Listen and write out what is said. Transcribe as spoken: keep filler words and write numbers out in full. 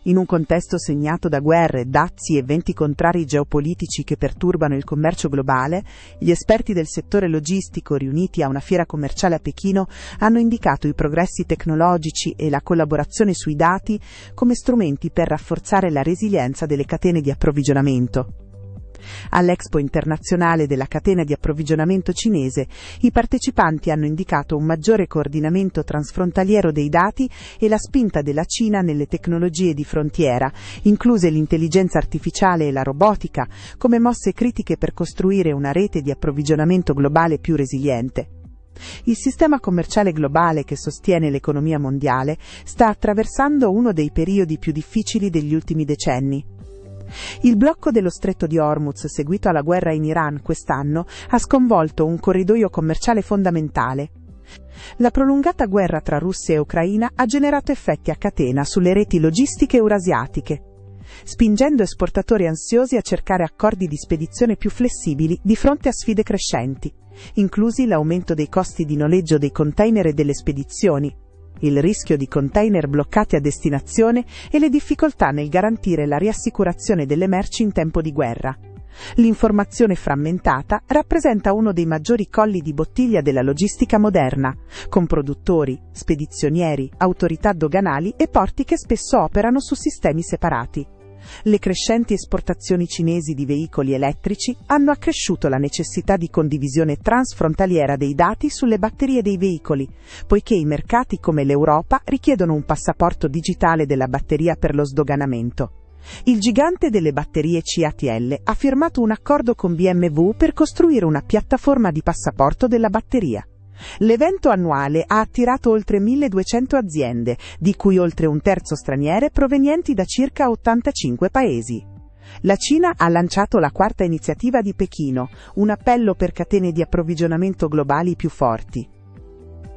In un contesto segnato da guerre, dazi e venti contrari geopolitici che perturbano il commercio globale, gli esperti del settore logistico riuniti a una fiera commerciale a Pechino hanno indicato i progressi tecnologici e la collaborazione sui dati come strumenti per rafforzare la resilienza delle catene di approvvigionamento. All'Expo internazionale della catena di approvvigionamento cinese, i partecipanti hanno indicato un maggiore coordinamento transfrontaliero dei dati e la spinta della Cina nelle tecnologie di frontiera, incluse l'intelligenza artificiale e la robotica, come mosse critiche per costruire una rete di approvvigionamento globale più resiliente. Il sistema commerciale globale che sostiene l'economia mondiale sta attraversando uno dei periodi più difficili degli ultimi decenni. Il blocco dello Stretto di Hormuz, seguito alla guerra in Iran quest'anno, ha sconvolto un corridoio commerciale fondamentale. La prolungata guerra tra Russia e Ucraina ha generato effetti a catena sulle reti logistiche eurasiatiche, spingendo esportatori ansiosi a cercare accordi di spedizione più flessibili di fronte a sfide crescenti, inclusi l'aumento dei costi di noleggio dei container e delle spedizioni, il rischio di container bloccati a destinazione e le difficoltà nel garantire la riassicurazione delle merci in tempo di guerra. L'informazione frammentata rappresenta uno dei maggiori colli di bottiglia della logistica moderna, con produttori, spedizionieri, autorità doganali e porti che spesso operano su sistemi separati. Le crescenti esportazioni cinesi di veicoli elettrici hanno accresciuto la necessità di condivisione transfrontaliera dei dati sulle batterie dei veicoli, poiché i mercati come l'Europa richiedono un passaporto digitale della batteria per lo sdoganamento. Il gigante delle batterie C A T L ha firmato un accordo con B M W per costruire una piattaforma di passaporto della batteria. L'evento annuale ha attirato oltre milleduecento aziende, di cui oltre un terzo straniere provenienti da circa ottantacinque paesi. La Cina ha lanciato la quarta iniziativa di Pechino, un appello per catene di approvvigionamento globali più forti.